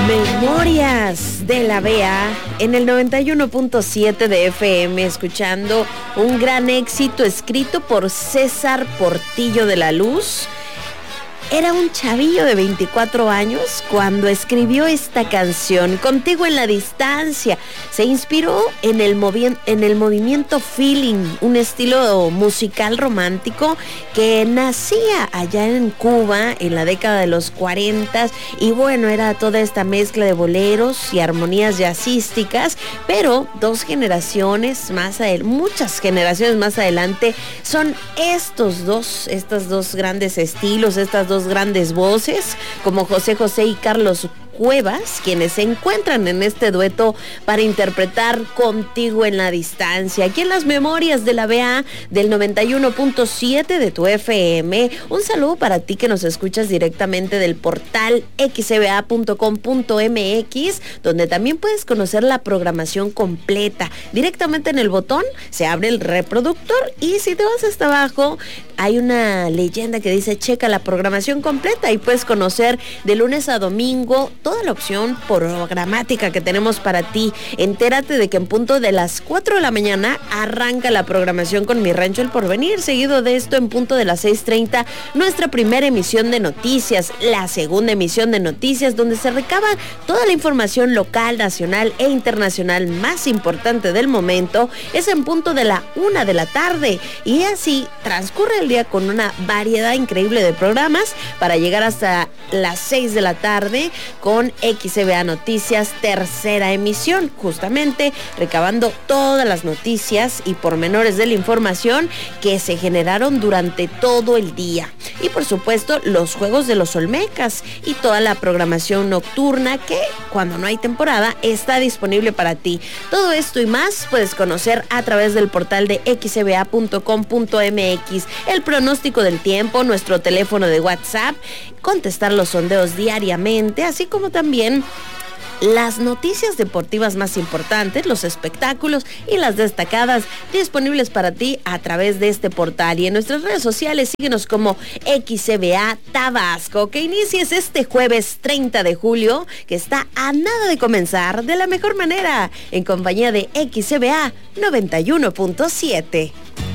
Memorias de la Bea en el 91.7 de FM, escuchando un gran éxito escrito por César Portillo de la Luz. Era un chavillo de 24 años cuando escribió esta canción, Contigo en la Distancia. Se inspiró en el movimiento feeling, un estilo musical romántico que nacía allá en Cuba en la década de los 40. Y bueno, era toda esta mezcla de boleros y armonías jazzísticas, pero muchas generaciones más adelante, son estos dos grandes estilos, estas dos grandes voces, como José José y Carlos Cuevas, quienes se encuentran en este dueto para interpretar Contigo en la Distancia. Aquí en las Memorias de la BA del 91.7 de tu FM. Un saludo para ti que nos escuchas directamente del portal xcba.com.mx, donde también puedes conocer la programación completa. Directamente en el botón se abre el reproductor y si te vas hasta abajo hay una leyenda que dice checa la programación completa y puedes conocer de lunes a domingo toda la opción programática que tenemos para ti. Entérate de que en punto de las 4 de la mañana arranca la programación con Mi Rancho El Porvenir. Seguido de esto, en punto de las 6:30, nuestra primera emisión de noticias, la segunda emisión de noticias, donde se recaba toda la información local, nacional e internacional más importante del momento, es en punto de la 1 de la tarde. Y así transcurre el día con una variedad increíble de programas para llegar hasta las 6 de la tarde con XCBA Noticias, tercera emisión, justamente recabando todas las noticias y pormenores de la información que se generaron durante todo el día. Y por supuesto, los juegos de los Olmecas y toda la programación nocturna que, cuando no hay temporada, está disponible para ti. Todo esto y más puedes conocer a través del portal de xcba.com.mx, el pronóstico del tiempo, nuestro teléfono de WhatsApp, contestar los sondeos diariamente, así como también las noticias deportivas más importantes, los espectáculos y las destacadas disponibles para ti a través de este portal. Y en nuestras redes sociales síguenos como XCBA Tabasco. Que inicies este jueves 30 de julio, que está a nada de comenzar de la mejor manera, en compañía de XCBA 91.7.